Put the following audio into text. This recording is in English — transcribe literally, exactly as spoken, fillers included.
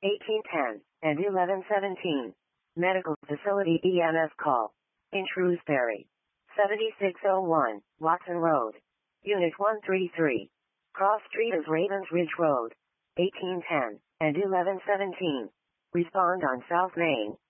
eighteen ten, and eleven seventeen. Medical Facility E M S call. In Shrewsbury. seventy-six oh one, Watson Road. Unit one three three. Cross Street is Ravens Ridge Road. eighteen ten, and eleven seventeen. Respond on South Main.